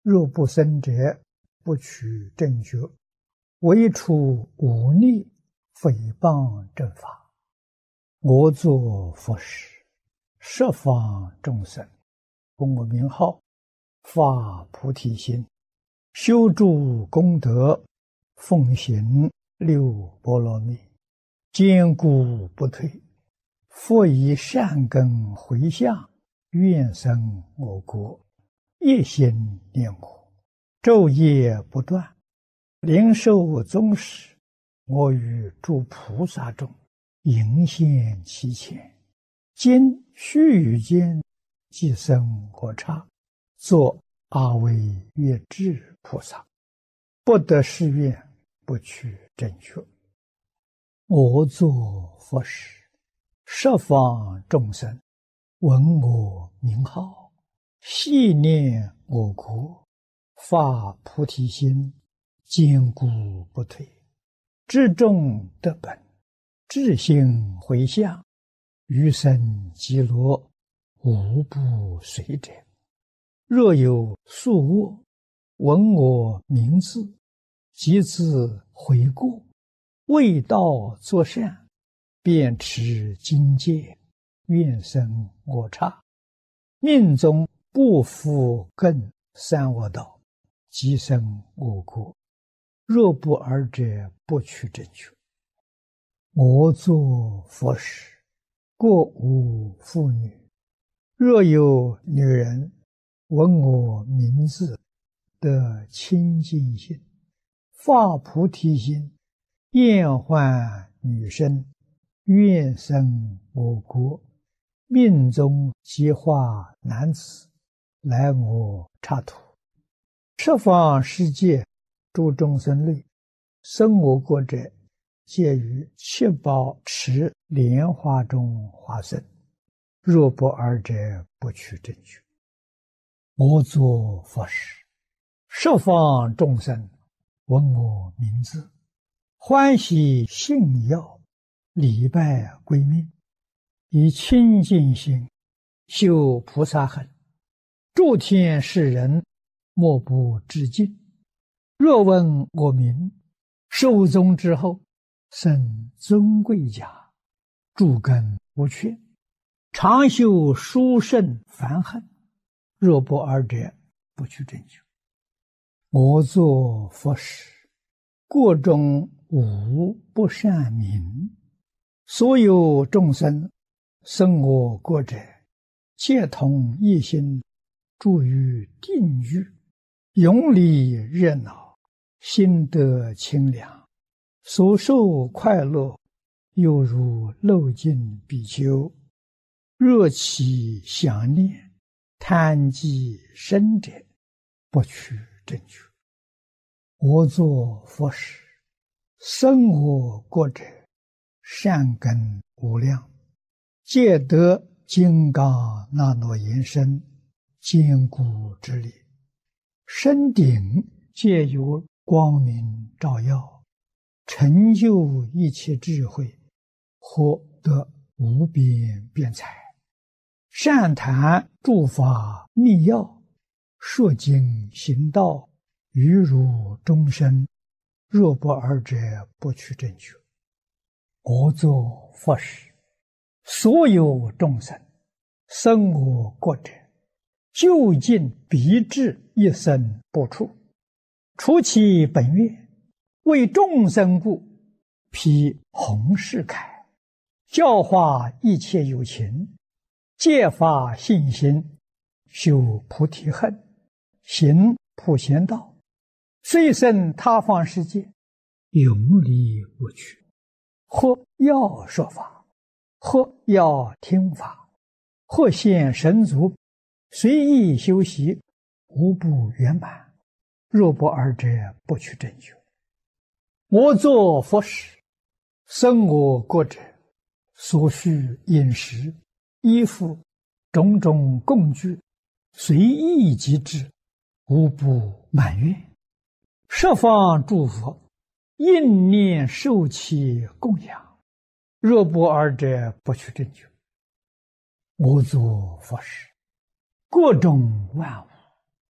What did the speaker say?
若不生者，不取正觉，唯除忤逆诽谤正法。我作佛事，十方众生，供我名号，发菩提心，修诸功德，奉行六波罗蜜，坚固不退。复以善根回向，愿生我国，一心念我，昼夜不断，灵受宗室。我与诸菩萨中，迎现其前。今须臾间，即生我刹，作阿惟越致菩萨。不得誓愿，不取正觉。我作佛事，十方众生闻我名号，系念我国，发菩提心，坚固不退。至众得本，至心回向，余生极乐，无不随者。若有宿卧，闻我名字，即自悔过，为道作善，便持经戒，愿生我刹。命中不复更三恶道，即生我国。若不尔者，不取正觉。我作佛事，过无妇女。若有女人闻我名字，得清净心，发菩提心，厌患女身，愿生我国，命中即化男子，来我刹土。十方世界诸众生类，生我国者，皆于七宝池莲花中化身。若不尔者，不取正觉。我作佛事，十方众生闻我名字，欢喜信要，礼拜归命，以清净心修菩萨行，诸天世人莫不致敬。若闻我名，寿终之后，生尊贵家，诸根不缺，常修殊胜梵行。若不尔者，不取正觉。我作佛事，国中无不善民。所有众生生我国者，皆同一心，住于定狱，永离热闹，心得清凉，所受快乐，犹如漏尽比丘。若其想念，贪积生者，不取正觉。我作佛事，生我国者，善根无量，皆得金刚那罗延身，坚固之力。身顶皆有光明照耀，成就一切智慧，获得无边辩才。善谈诸法密要，说经行道，于如终身。若不尔者，不取正觉。我作佛事，所有众生生我国者，究竟必至一生不出。除其本愿，为众生故，披弘誓铠，教化一切有情，戒发信心，修菩提恨，行普贤道，虽生他方世界，永离不去。或要说法，或要听法，或现神足，随意修习，无不圆满。若不尔者，不取正觉。我作佛事，生我国者，所需饮食、衣服、种种供具，随意即至，无不满愿。十方诸佛应念受其供养。若不尔者，不取正觉。我作佛事，各种万物